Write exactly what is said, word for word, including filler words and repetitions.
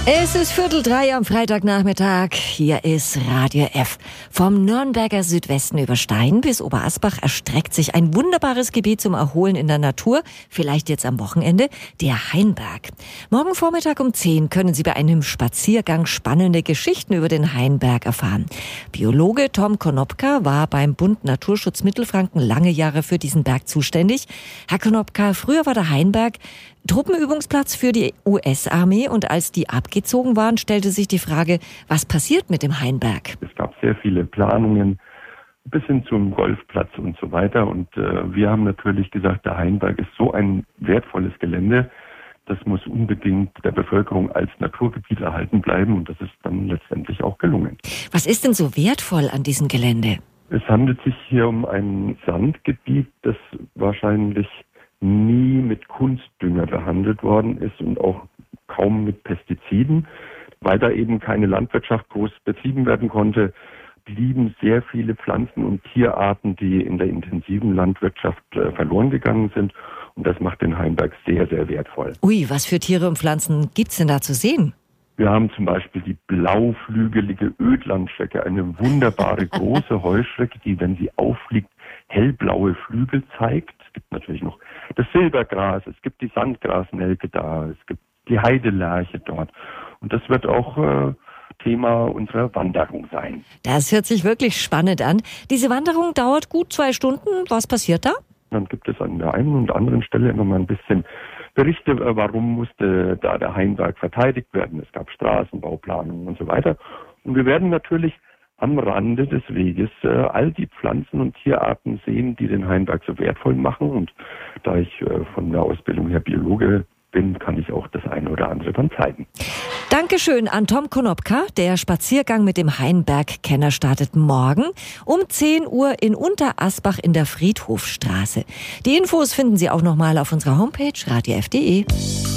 Es ist Viertel drei am Freitagnachmittag. Hier ist Radio F. Vom Nürnberger Südwesten über Stein bis Oberasbach erstreckt sich ein wunderbares Gebiet zum Erholen in der Natur. Vielleicht jetzt am Wochenende, der Hainberg. Morgen Vormittag um zehn können Sie bei einem Spaziergang spannende Geschichten über den Hainberg erfahren. Biologe Tom Konopka war beim Bund Naturschutz Mittelfranken lange Jahre für diesen Berg zuständig. Herr Konopka, früher war der Hainberg Truppenübungsplatz für die U S-Armee und als die abgezogen waren, stellte sich die Frage, was passiert mit dem Hainberg? Es gab sehr viele Planungen bis hin zum Golfplatz und so weiter und äh, wir haben natürlich gesagt, der Hainberg ist so ein wertvolles Gelände, das muss unbedingt der Bevölkerung als Naturgebiet erhalten bleiben und das ist dann letztendlich auch gelungen. Was ist denn so wertvoll an diesem Gelände? Es handelt sich hier um ein Sandgebiet, das wahrscheinlich nie mit Kunstdünger behandelt worden ist und auch kaum mit Pestiziden. Weil da eben keine Landwirtschaft groß betrieben werden konnte, blieben sehr viele Pflanzen- und Tierarten, die in der intensiven Landwirtschaft äh, verloren gegangen sind. Und das macht den Hainberg sehr, sehr wertvoll. Ui, was für Tiere und Pflanzen gibt's denn da zu sehen? Wir haben zum Beispiel die blauflügelige Ödlandschrecke, eine wunderbare große Heuschrecke, die, wenn sie auffliegt, hellblaue Flügel zeigt. Es gibt natürlich noch das Silbergras, es gibt die Sandgrasnelke da, es gibt die Heidelerche dort. Und das wird auch äh, Thema unserer Wanderung sein. Das hört sich wirklich spannend an. Diese Wanderung dauert gut zwei Stunden. Was passiert da? Dann gibt es an der einen und anderen Stelle immer mal ein bisschen Berichte, warum musste da der Hainberg verteidigt werden. Es gab Straßenbauplanungen und so weiter. Und wir werden natürlich am Rande des Weges äh, all die Pflanzen- und Tierarten sehen, die den Hainberg so wertvoll machen. Und da ich äh, von der Ausbildung her Biologe bin, kann ich auch das eine oder andere dann zeigen. Dankeschön an Tom Konopka. Der Spaziergang mit dem Hainberg-Kenner startet morgen um zehn Uhr in Unterasbach in der Friedhofstraße. Die Infos finden Sie auch nochmal auf unserer Homepage radio f punkt de.